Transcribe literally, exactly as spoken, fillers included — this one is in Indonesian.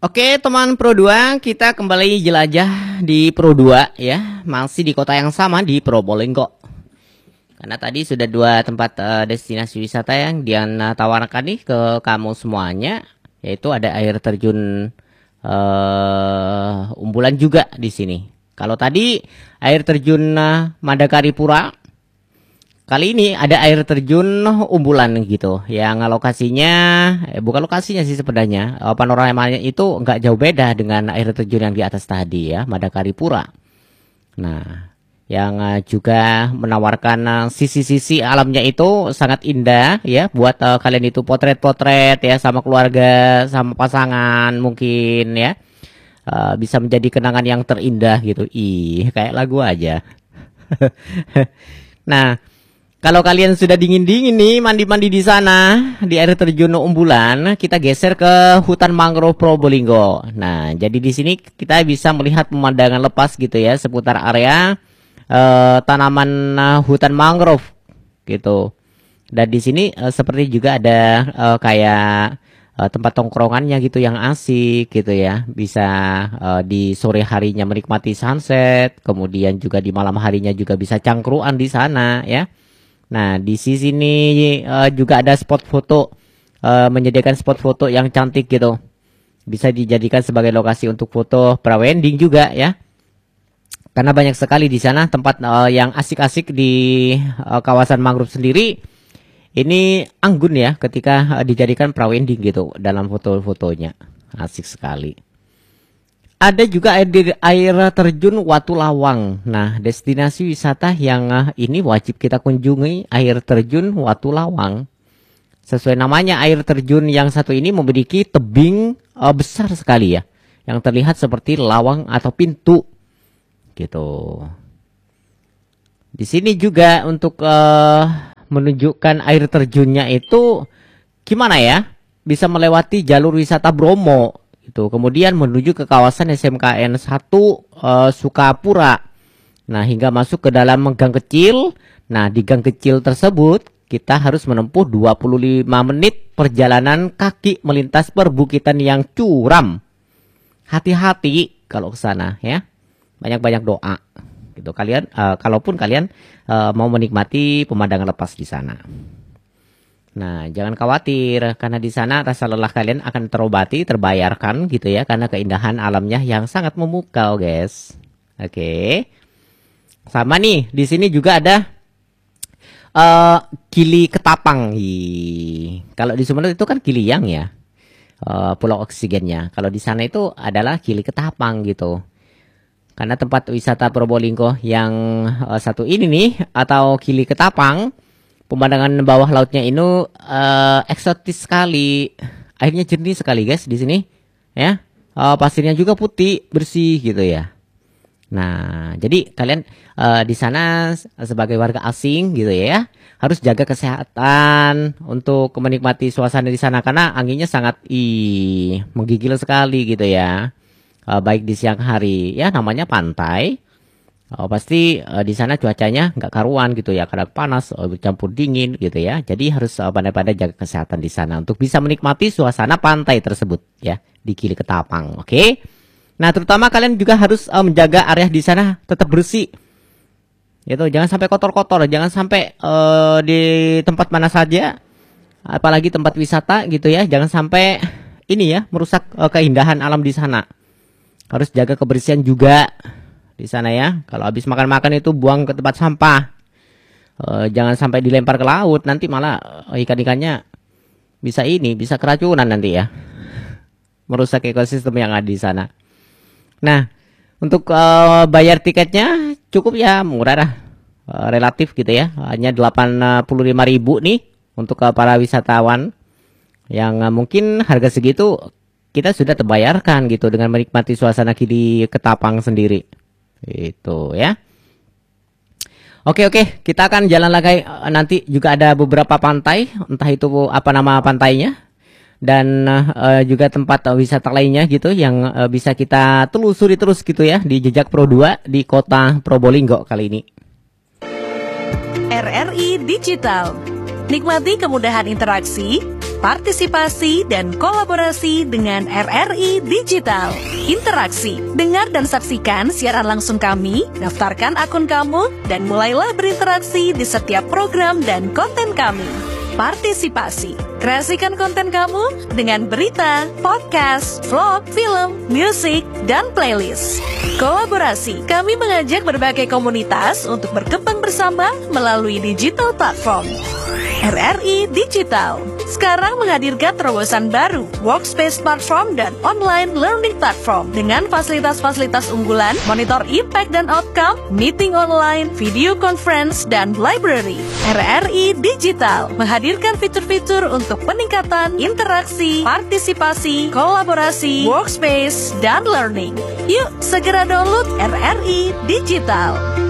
Oke teman Pro dua, kita kembali jelajah di Pro dua ya. Masih di kota yang sama di Probolinggo. Karena tadi sudah dua tempat uh, destinasi wisata yang Dian uh, tawarkan nih ke kamu semuanya. Yaitu ada air terjun uh, Umbulan juga di sini. Kalau tadi air terjun uh, Madakaripura, kali ini ada air terjun Umbulan gitu, yang lokasinya, eh, bukan lokasinya sih sebenarnya, eh, panoramanya itu nggak jauh beda dengan air terjun yang di atas tadi ya, Madakaripura. Nah, yang eh, juga menawarkan sisi-sisi uh, alamnya itu sangat indah ya, buat uh, kalian itu potret-potret ya, sama keluarga, sama pasangan mungkin ya, uh, bisa menjadi kenangan yang terindah gitu. Ih, kayak lagu aja. Nah, kalau kalian sudah dingin-dingin nih mandi-mandi di sana di air terjun Umbulan, kita geser ke hutan mangrove Probolinggo. Nah, jadi di sini kita bisa melihat pemandangan lepas gitu ya seputar area uh, tanaman uh, hutan mangrove gitu. Dan di sini uh, seperti juga ada uh, kayak uh, tempat tongkrongannya gitu yang asik gitu ya. Bisa uh, di sore harinya menikmati sunset, kemudian juga di malam harinya juga bisa cangkruan di sana ya. Nah, di sisi ini uh, juga ada spot foto, uh, menyediakan spot foto yang cantik gitu. Bisa dijadikan sebagai lokasi untuk foto prawedding juga ya. Karena banyak sekali di sana tempat uh, yang asik-asik di uh, kawasan mangrove sendiri. Ini anggun ya ketika uh, dijadikan prawedding gitu dalam foto-fotonya. Asik sekali. Ada juga air, air terjun Watu Lawang. Nah, destinasi wisata yang uh, ini wajib kita kunjungi, air terjun Watu Lawang. Sesuai namanya, air terjun yang satu ini memiliki tebing uh, besar sekali ya, yang terlihat seperti lawang atau pintu gitu. Di sini juga untuk uh, menunjukkan air terjunnya itu gimana ya, bisa melewati jalur wisata Bromo itu, kemudian menuju ke kawasan S M K N satu uh, Sukapura. Nah, hingga masuk ke dalam gang kecil. Nah, di gang kecil tersebut kita harus menempuh dua puluh lima menit perjalanan kaki melintas perbukitan yang curam. Hati-hati kalau ke sana ya. Banyak-banyak doa gitu kalian, uh, kalaupun kalian uh, mau menikmati pemandangan lepas di sana. Nah, jangan khawatir karena di sana rasa lelah kalian akan terobati, terbayarkan gitu ya, karena keindahan alamnya yang sangat memukau, guys. Oke. Sama nih, di sini juga ada uh, Gili Ketapang. Hi. Kalau di Sumeneb itu kan Giliang ya. Uh, pulau oksigennya. Kalau di sana itu adalah Gili Ketapang gitu. Karena tempat wisata Probolinggo yang uh, satu ini nih, atau Gili Ketapang, pemandangan bawah lautnya ini uh, eksotis sekali, airnya jernih sekali guys di sini, ya. Uh, pasirnya juga putih bersih gitu ya. Nah, jadi kalian uh, di sana sebagai warga asing gitu ya, harus jaga kesehatan untuk menikmati suasana di sana karena anginnya sangat ih menggigil sekali gitu ya. Uh, baik di siang hari, ya namanya pantai. Oh, pasti uh, di sana cuacanya nggak karuan gitu ya, kadang panas, uh, bercampur dingin gitu ya. Jadi harus uh, pandai-pandai jaga kesehatan di sana untuk bisa menikmati suasana pantai tersebut ya di Gili Ketapang. Oke. Okay? Nah, terutama kalian juga harus uh, menjaga area di sana tetap bersih. Gitu, jangan sampai kotor-kotor, jangan sampai uh, di tempat mana saja, apalagi tempat wisata gitu ya, jangan sampai ini ya merusak uh, keindahan alam di sana. Harus jaga kebersihan juga di sana ya. Kalau habis makan-makan itu buang ke tempat sampah. E, jangan sampai dilempar ke laut, nanti malah e, ikan-ikannya bisa ini, bisa keracunan nanti ya. Merusak ekosistem yang ada di sana. Nah, untuk e, bayar tiketnya cukup ya, murah lah. E, relatif gitu ya. Hanya delapan puluh lima ribu nih untuk e, para wisatawan yang e, mungkin harga segitu kita sudah terbayarkan gitu dengan menikmati suasana Gili Ketapang sendiri. Itu ya. Oke oke, kita akan jalan lagi. Nanti juga ada beberapa pantai, entah itu apa nama pantainya, dan uh, juga tempat uh, wisata lainnya gitu yang uh, bisa kita telusuri terus gitu ya di Jejak Pro dua di kota Probolinggo kali ini. R R I Digital. Nikmati kemudahan interaksi, partisipasi dan kolaborasi dengan R R I Digital. Interaksi, dengar dan saksikan siaran langsung kami, daftarkan akun kamu, dan mulailah berinteraksi di setiap program dan konten kami. Partisipasi, kreasikan konten kamu dengan berita, podcast, vlog, film, musik, dan playlist. Kolaborasi, kami mengajak berbagai komunitas untuk berkembang bersama melalui digital platform. R R I Digital sekarang menghadirkan terobosan baru, workspace platform dan online learning platform dengan fasilitas-fasilitas unggulan, monitor impact dan outcome, meeting online, video conference, dan library. R R I Digital menghadirkan fitur-fitur untuk peningkatan interaksi, partisipasi, kolaborasi, workspace, dan learning. Yuk segera download R R I Digital.